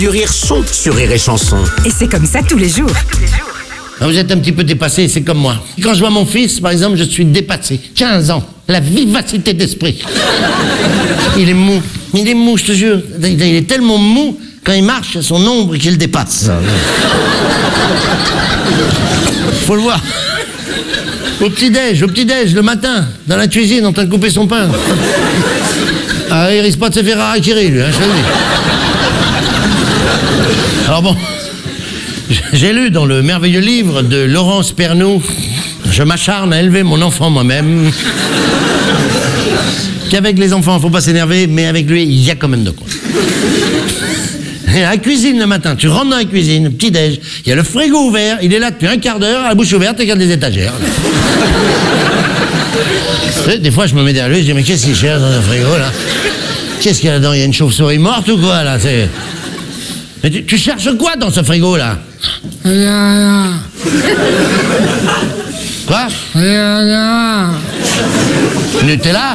Du rire sont sur Rire et Chanson. Et c'est comme ça tous les jours. Vous êtes un petit peu dépassé, c'est comme moi. Quand je vois mon fils, par exemple, je suis dépassé. 15 ans, la vivacité d'esprit. Il est mou, je te jure. Il est tellement mou, quand il marche, il y a son ombre qui le dépasse. Faut le voir. Au petit-déj, le matin, dans la cuisine, en train de couper son pain. Ah, il risque pas de se faire harakiri, lui, hein, je te le dis. Alors bon, j'ai lu dans le merveilleux livre de Laurence Pernou, je m'acharne à élever mon enfant moi-même, qu'avec les enfants, faut pas s'énerver, mais avec lui, il y a quand même de quoi. Et à la cuisine le matin, tu rentres dans la cuisine, petit-déj, il y a le frigo ouvert, il est là depuis un quart d'heure, la bouche ouverte, il regarde les étagères. Des fois, je me mets derrière lui, je dis, mais qu'est-ce qu'il cherche dans le frigo, là? Qu'est-ce qu'il y a là-dedans? Il y a une chauve-souris morte ou quoi, là? Mais tu cherches quoi dans ce frigo, là? Rien. Quoi? Rien. Nutella?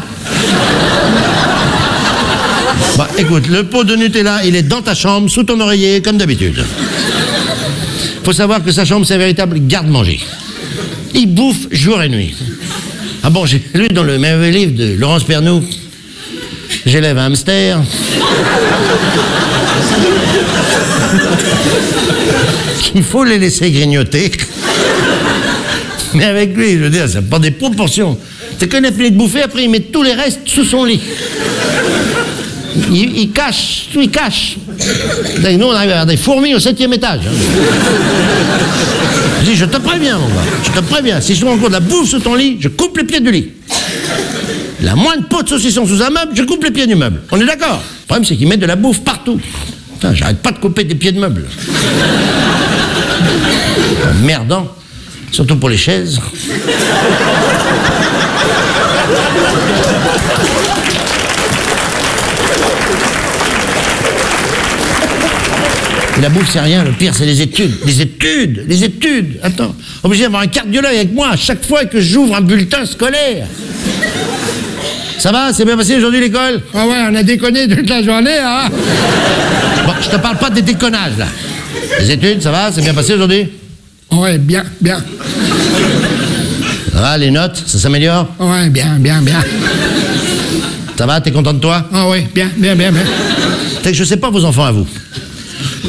Bah, écoute, le pot de Nutella, il est dans ta chambre, sous ton oreiller, comme d'habitude. Faut savoir que sa chambre, c'est un véritable garde-manger. Il bouffe jour et nuit. Ah bon, j'ai lu dans le merveilleux livre de Laurence Pernou, j'élève un hamster. Il faut les laisser grignoter. Mais avec lui, je veux dire, ça prend des proportions. C'est qu'on a fini de bouffer, après il met tous les restes sous son lit. Il cache, tout il cache. Nous, on arrive à avoir des fourmis au 7e étage. Hein. Je dis, je te préviens, mon gars, je te préviens. Si je me rends compte de la bouffe sous ton lit, je coupe les pieds du lit. La moindre peau de saucisson sous un meuble, je coupe les pieds du meuble. On est d'accord? Le problème, c'est qu'ils mettent de la bouffe partout. Putain, j'arrête pas de couper des pieds de meubles. Merdant. Surtout pour les chaises. Et la bouffe, c'est rien. Le pire, c'est les études. Les études. Attends. Obligé d'avoir un cardiologue avec moi à chaque fois que j'ouvre un bulletin scolaire. Ça va? C'est bien passé aujourd'hui l'école? Ah ouais, on a déconné toute la journée, hein? Bon, je te parle pas des déconnages, là. Les études, ça va? C'est bien passé aujourd'hui? Ouais, bien. Ça va, les notes, ça s'améliore? Ouais, bien. Ça va, t'es content de toi? Ah ouais, bien. C'est que je sais pas vos enfants à vous.